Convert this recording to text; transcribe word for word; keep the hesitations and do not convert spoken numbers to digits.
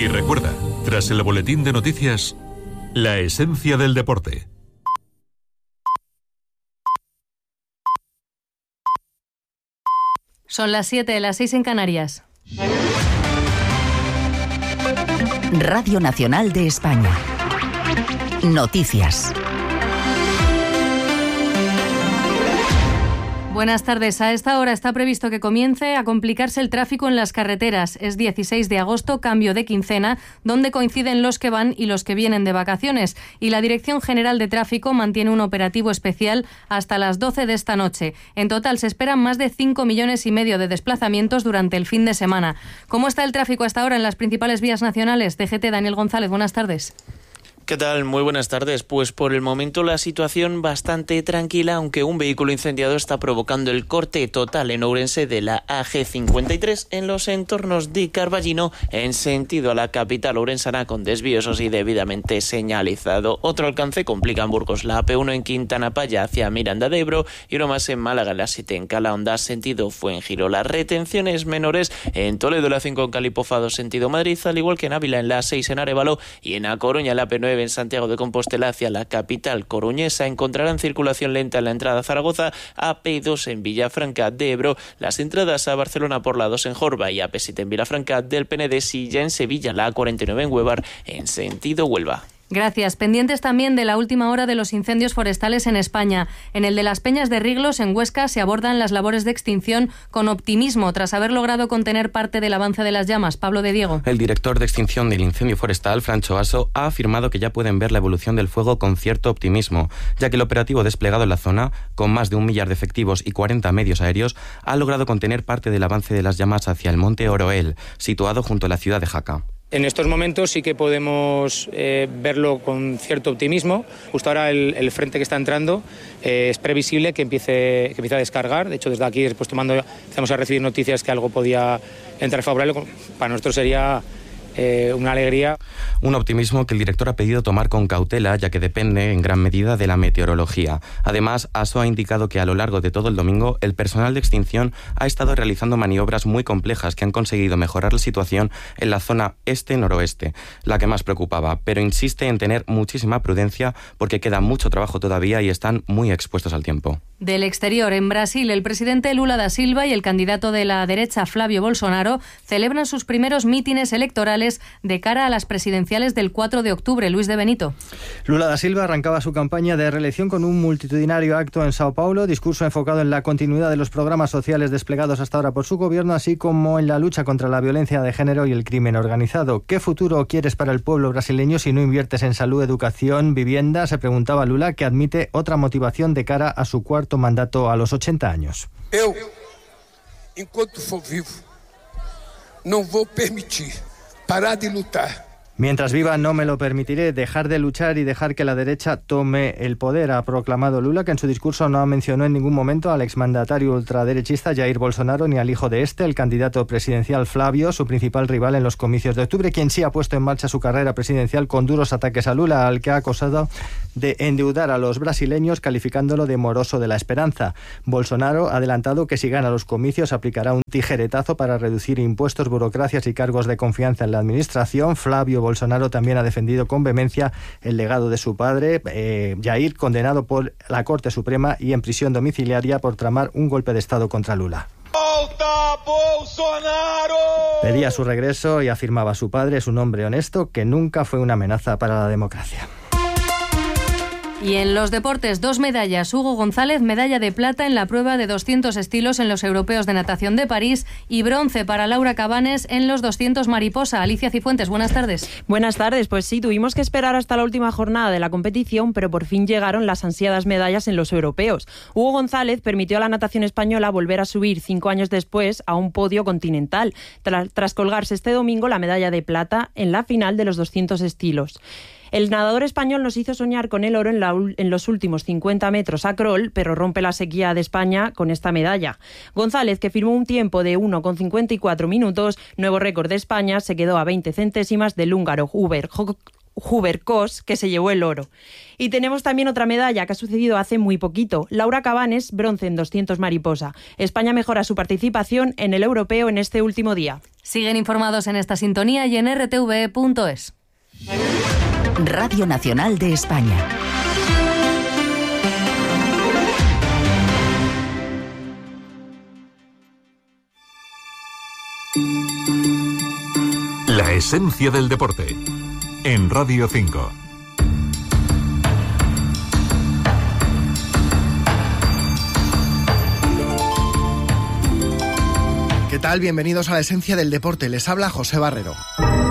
Y recuerda, tras el boletín de noticias, la esencia del deporte. Son las siete, las seis en Canarias. Radio Nacional de España. Noticias. Buenas tardes. A esta hora está previsto que comience a complicarse el tráfico en las carreteras. Es dieciséis de agosto, cambio de quincena, donde coinciden los que van y los que vienen de vacaciones. Y la Dirección General de Tráfico mantiene un operativo especial hasta las doce de esta noche. En total se esperan más de cinco millones y medio de desplazamientos durante el fin de semana. ¿Cómo está el tráfico hasta ahora en las principales vías nacionales? D G T, Daniel González, buenas tardes. ¿Qué tal? Muy buenas tardes. Pues por el momento la situación bastante tranquila, aunque un vehículo incendiado está provocando el corte total en Ourense de la A G cincuenta y tres en los entornos de Carballino en sentido a la capital ourensana, con desvíos así debidamente señalizado. Otro alcance complica en Burgos la A P uno en Quintana Paya hacia Miranda de Ebro y uno más en Málaga, la siete en Calahonda sentido Fuengirola. Retenciones menores en Toledo, la cinco en Calipófado sentido Madrid, al igual que en Ávila en la A seis en Arévalo y en A Coruña la A P nueve en Santiago de Compostela hacia la capital coruñesa. Encontrarán circulación lenta en la entrada a Zaragoza, A P dos en Villafranca de Ebro, las entradas a Barcelona por la dos en Jorba y A P siete en Vilafranca del Penedès y ya en Sevilla la A cuarenta y nueve en Huevar en sentido Huelva. Gracias. Pendientes también de la última hora de los incendios forestales en España. En el de las Peñas de Riglos, en Huesca, se abordan las labores de extinción con optimismo tras haber logrado contener parte del avance de las llamas. Pablo de Diego. El director de extinción del incendio forestal, Francho Aso, ha afirmado que ya pueden ver la evolución del fuego con cierto optimismo, ya que el operativo desplegado en la zona, con más de un millar de efectivos y cuarenta medios aéreos, ha logrado contener parte del avance de las llamas hacia el monte Oroel, situado junto a la ciudad de Jaca. En estos momentos sí que podemos eh, verlo con cierto optimismo. Justo ahora el, el frente que está entrando eh, es previsible que empiece, que empiece a descargar. De hecho, desde aquí después tomando, empezamos a recibir noticias que algo podía entrar favorable. Para nosotros sería eh, una alegría. Un optimismo que el director ha pedido tomar con cautela, ya que depende en gran medida de la meteorología. Además, ASO ha indicado que a lo largo de todo el domingo el personal de extinción ha estado realizando maniobras muy complejas que han conseguido mejorar la situación en la zona este-noroeste, la que más preocupaba, pero insiste en tener muchísima prudencia porque queda mucho trabajo todavía y están muy expuestos al tiempo. Del exterior, en Brasil, el presidente Lula da Silva y el candidato de la derecha Flávio Bolsonaro celebran sus primeros mítines electorales de cara a las presidenciales del cuatro de octubre. Luis de Benito. Lula da Silva arrancaba su campaña de reelección con un multitudinario acto en Sao Paulo, discurso enfocado en la continuidad de los programas sociales desplegados hasta ahora por su gobierno, así como en la lucha contra la violencia de género y el crimen organizado. ¿Qué futuro quieres para el pueblo brasileño si no inviertes en salud, educación, vivienda?, se preguntaba Lula, que admite otra motivación de cara a su cuarto mandato a los ochenta años. Eu, enquanto for vivo, não vou permitir parar de lutar. Mientras viva no me lo permitiré, dejar de luchar y dejar que la derecha tome el poder, ha proclamado Lula, que en su discurso no mencionó en ningún momento al exmandatario ultraderechista Jair Bolsonaro ni al hijo de este, el candidato presidencial Flávio, su principal rival en los comicios de octubre, quien sí ha puesto en marcha su carrera presidencial con duros ataques a Lula, al que ha acusado de endeudar a los brasileños, calificándolo de moroso de la esperanza. Bolsonaro ha adelantado que si gana los comicios aplicará un tijeretazo para reducir impuestos, burocracias y cargos de confianza en la administración. Flávio Bolsonaro también ha defendido con vehemencia el legado de su padre, eh, Jair, condenado por la Corte Suprema y en prisión domiciliaria por tramar un golpe de Estado contra Lula. Volta Bolsonaro! Pedía su regreso y afirmaba a su padre es un hombre honesto que nunca fue una amenaza para la democracia. Y en los deportes, dos medallas. Hugo González, medalla de plata en la prueba de doscientos estilos en los Europeos de Natación de París y bronce para Laura Cabanes en los doscientos mariposa. Alicia Cifuentes, buenas tardes. Buenas tardes, pues sí, tuvimos que esperar hasta la última jornada de la competición, pero por fin llegaron las ansiadas medallas en los Europeos. Hugo González permitió a la natación española volver a subir cinco años después a un podio continental, tras, tras colgarse este domingo la medalla de plata en la final de los doscientos estilos. El nadador español nos hizo soñar con el oro en, la, en los últimos cincuenta metros a crawl, pero rompe la sequía de España con esta medalla. González, que firmó un tiempo de uno con cincuenta y cuatro minutos, nuevo récord de España, se quedó a veinte centésimas del húngaro Hubert Hubert Kos, que se llevó el oro. Y tenemos también otra medalla que ha sucedido hace muy poquito. Laura Cabanes, bronce en doscientos mariposa. España mejora su participación en el europeo en este último día. Siguen informados en esta sintonía y en r t v punto es. Radio Nacional de España. La esencia del deporte. En Radio cinco. ¿Qué tal? Bienvenidos a la esencia del deporte. Les habla José Barrero.